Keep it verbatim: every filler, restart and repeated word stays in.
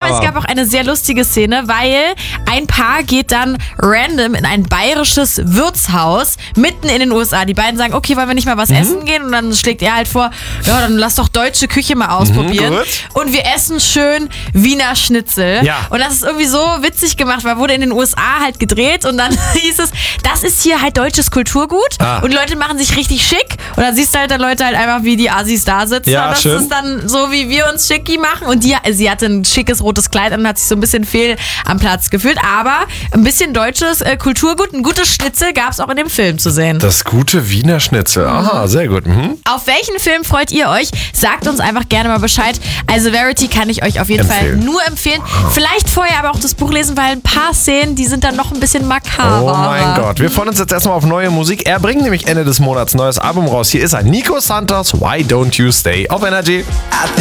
Aber es gab auch eine sehr lustige Szene, weil ein Paar geht dann random in ein bayerisches Wirtshaus mitten in den U S A. Die beiden sagen, okay, wollen wir nicht mal was mhm. essen gehen? Und dann schlägt er halt vor, ja, dann lass doch deutsche Küche mal ausprobieren. Mhm, und wir essen schön Wiener Schnitzel. Ja. Und das ist irgendwie so witzig gemacht, weil wurde in den U S A halt gedreht und dann hieß es, das ist hier halt deutsches Kulturgut ah. und die Leute machen sich richtig schick und dann siehst du halt dann Leute halt einfach, wie die Assis da sitzen. Ja, und das schön. ist dann so, wie wir uns schicki machen und die, sie hatte ein schickes rotes Kleid und hat sich so ein bisschen fehl am Platz gefühlt, aber ein bisschen deutsches äh, Kulturgut, ein gutes Schnitzel gab es auch in dem Film zu sehen. Das gute Wiener Schnitzel, aha, sehr gut. Mhm. Auf welchen Film freut ihr euch? Sagt uns einfach gerne mal Bescheid. Also Verity kann ich euch auf jeden empfehlen. Fall nur empfehlen. Vielleicht vorher aber auch das Buch lesen, weil ein paar Szenen, die sind dann noch ein bisschen makaber. Oh mein Gott, wir freuen uns jetzt erstmal auf neue Musik. Er bringt nämlich Ende des Monats ein neues Album raus. Hier ist ein Nico Santos, Why Don't You Stay auf Energy.